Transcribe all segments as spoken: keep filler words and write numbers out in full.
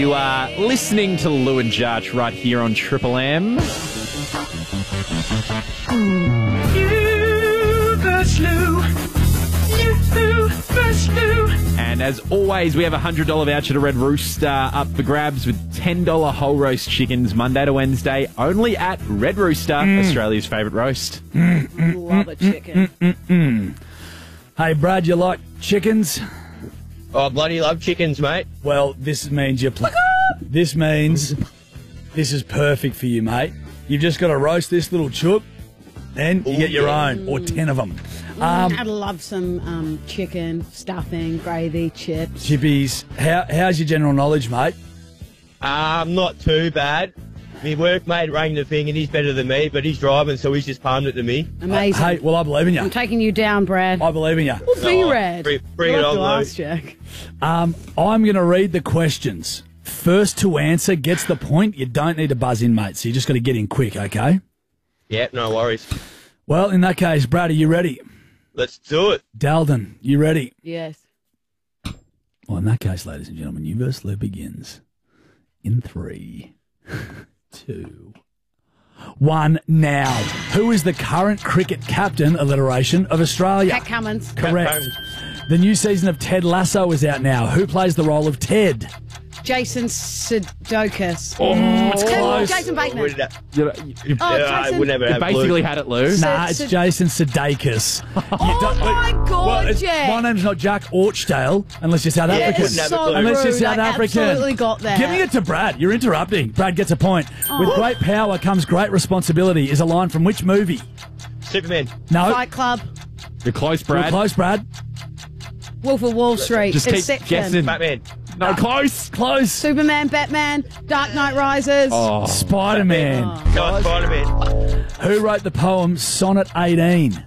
You are listening to Lou and Jarch right here on Triple M. You versus Lou. You versus Lou. And as always, we have a one hundred dollars voucher to Red Rooster up for grabs with ten dollars whole roast chickens Monday to Wednesday, only at Red Rooster, mm. Australia's favourite roast. Mm, mm, Love a chicken. Mm, mm, mm. Hey, Brad, you like chickens? Oh, I bloody love chickens, mate. Well, this means you play. This means this is perfect for you, mate. You've just got to roast this little chook, then you Ooh, get your yeah. own, or ten of them. Um, I'd love some um, chicken, stuffing, gravy, chips. Chippies. How, how's your general knowledge, mate? Um, not too bad. My workmate rang the thing and he's better than me, but he's driving, so he's just palmed it to me. Amazing. Uh, hey, well, I believe in you. I'm taking you down, Brad. I believe in you. We'll be oh, Red. Bring, bring it on, Lou. Jack. Um, I'm going to read the questions. First to answer gets the point. You don't need to buzz in, mate, so you just got to get in quick, okay? Yeah, no worries. Well, in that case, Brad, are you ready? Let's do it. Dalden, you ready? Yes. Well, in that case, ladies and gentlemen, you versus Lou begins in three, two, one, now. Who is the current cricket captain alliteration of Australia? Pat Cummins. Correct. Pat Cummins. The new season of Ted Lasso is out now. Who plays the role of Ted? Jason Sudeikis. Oh, it's close. Jason Bateman. Would that, You, you, Oh, yeah, I Jason- would never you have basically Lou. had it, Lou. Nah, Sid- it's Sid- Jason Sudeikis. Oh, my God, well, it's- Jack. My name's not Jack Orchdale, unless you're South Yeah, African. wouldn't have a so clue. Unless you're rude. South I African. absolutely got that. Giving it to Brad. You're interrupting. Brad gets a point. Oh. With great power comes great responsibility is a line from which movie? Superman. No. Fight Club. You're close, You're Brad. close, Brad. Wolf of Wall Street. Just keep Inception. guessing. Batman. No, close. Close. Superman, Batman, Dark Knight Rises. Oh. Spider-Man. Oh. God, Spider-Man. Who wrote the poem Sonnet eighteen?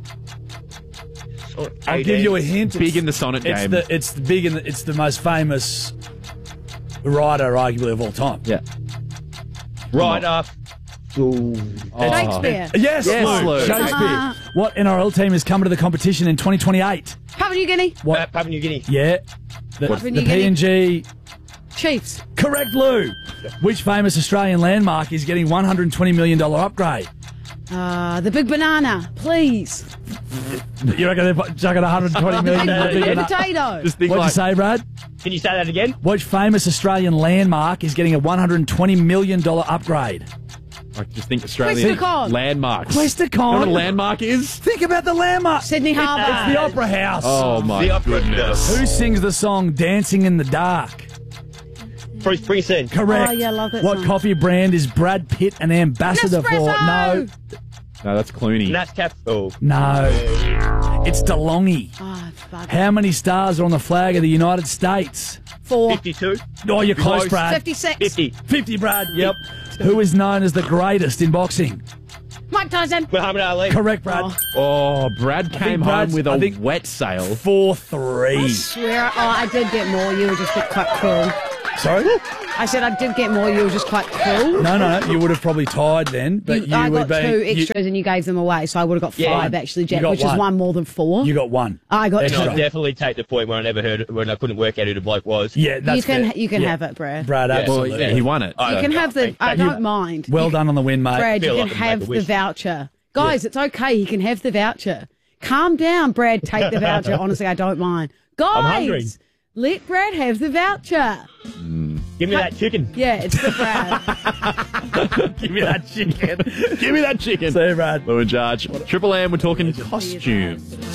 I'll give you a hint. Big in the sonnet It's game. the it's the big and it's the most famous writer, arguably, of all time. Yeah. Right up. Ooh. Shakespeare. Yes, Yes, Lou. Lou. Shakespeare. Uh-huh. What N R L team is coming to the competition in twenty twenty-eight? Papua New Guinea. What? Uh, Papua New Guinea. Yeah. The, Papua the New Guinea. P N G. Chiefs. Correct, Lou. Which famous Australian landmark is getting one hundred twenty million dollars upgrade? Uh, the Big Banana. Please. You reckon they're chucking one hundred twenty million dollars? The Big big banana? potato. Just think What'd like, you say, Brad? Can you say that again? Which famous Australian landmark is getting a one hundred twenty million dollars upgrade? like, just think Australian Questacon. landmarks. Questacon. You know what a landmark is? Think about the landmark. Sydney Harbour. It's the Opera House. Oh, my The Opera goodness. Who sings the song Dancing in the Dark? Bruce Springsteen. Correct. Oh, yeah, I love that What song. coffee brand is Brad Pitt an ambassador for? Nespresso. No. No, that's Clooney. Nats Cap. Oh. No. It's DeLonghi. Oh, fuck. How many stars are on the flag of the United States? Four. fifty-two. Oh, you're close, Close. Brad. fifty-six. fifty. fifty, Brad. Yep. Who is known as the greatest in boxing? Mike Tyson. Muhammad Ali. Correct, Brad. Oh. Oh, Brad came home Brad's- with I a think- wet sail. four three. Swear. Oh, I did get more. You were just a bit quite cruel. Sorry? I said I did get more. You were just quite cruel. No, no, you would have probably tied then, but you, You- I would got be. two you- extras and you gave them away, so I would have got Yeah. five actually, Jack, You got which one. is one more than four. You got one. I got And two. I'll definitely take the point when I never heard it, when I couldn't work out who the bloke was. Yeah, that's you can fair. you can Yeah. have it, Brad. Brad, Well, absolutely. yeah, he won it. I You don't can know. have the. Thank- I thank don't you. mind. Well You- done on the win, mate. Brad, you feel can like I have made a the wish. voucher. Guys, it's okay. He can have the voucher. Calm down, Brad. Take the voucher. Honestly, I don't mind. hungry. Guys, let Brad have the voucher. Give me that chicken. Yeah, it's for Brad. Give me that chicken. Give me that chicken. See you, Brad. Lou and Jarch. Triple M, we're talking costumes.